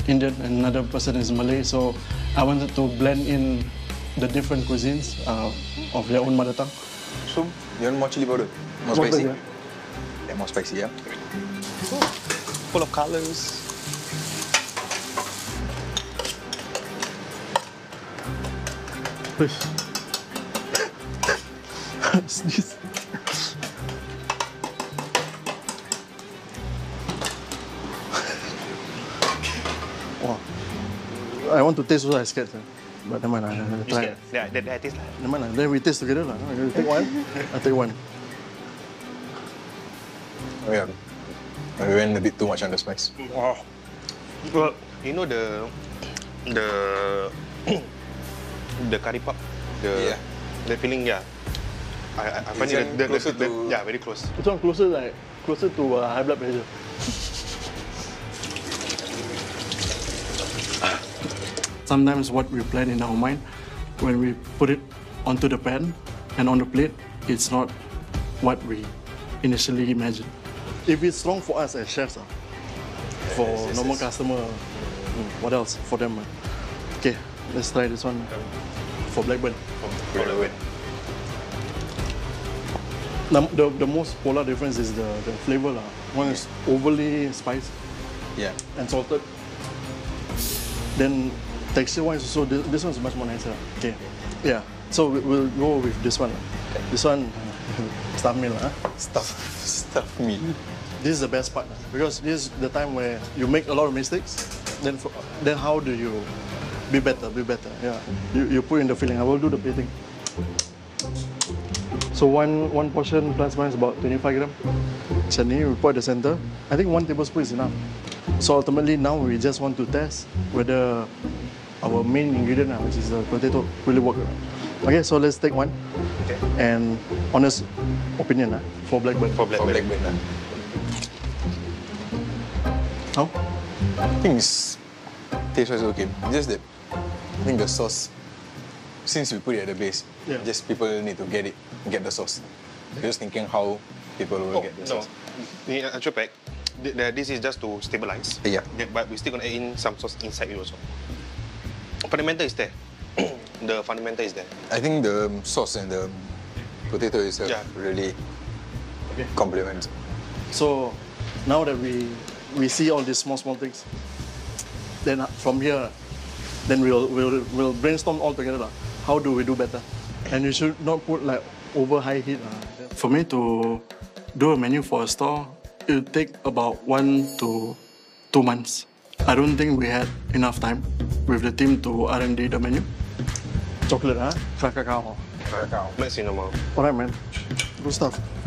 Indian and another person is Malay. So I wanted to blend in the different cuisines of their own mother tongue. So, you want more chili powder? More More spicy? spicy, Yeah, more spicy, yeah. Full of colors. Sneeze. Wow. I want to taste also, I scared. But never mind, I'll You try. scared? Yeah, that taste lah. Never mind, then we taste together. You take one, I take one. Oh yeah, we went a bit too much on the spice. Wow. Well, you know the the curry pop, Yeah. the feeling, yeah. I find It's it closer to- yeah, very close. This one closer to high blood pressure. Sometimes what we plan in our mind, when we put it onto the pan and on the plate, it's not what we initially imagined. If it's strong for us as chefs, for yes, normal yes. customer, what else for them? Okay, let's try this one for Blackburn. The most polar difference is the flavor. One is overly spiced Yeah. and salted. Then texture-wise also, this one's much more nicer. Okay, yeah. So we'll go with this one. This one, stuffed meal. Stuff meat. This is the best part because this is the time where you make a lot of mistakes. Then how do you be better? Yeah. You put in the filling. I will do the plating. So one portion plus minus about 25 gram. Chutney, we put at the center. I think 1 tablespoon is enough. So ultimately now we just want to test whether our main ingredient, which is the potato, really work. Okay, so let's take one. Okay. And honest opinion for Blackburn. For For Blackburn. Blackburn lah. How? I think it's taste-wise okay. Just that I think the sauce, since we put it at the base, Yeah. just people need to get the sauce. Just thinking how people will get the No, sauce. in actual fact, this is just to stabilize. Yeah. But we still gonna add in some sauce inside it also. Fundamental is there. The fundamental is there. I think the sauce and the potato itself Yeah. really Okay. complements. So now that we see all these small things, then from here, then we'll brainstorm all together. How do we do better? And you should not put like over high heat. For me to do a menu for a store, it will take about 1 to 2 months. I don't think we had enough time with the team to R&D the menu. Chocolate, Cacao. Maximum. Alright, man. Good stuff.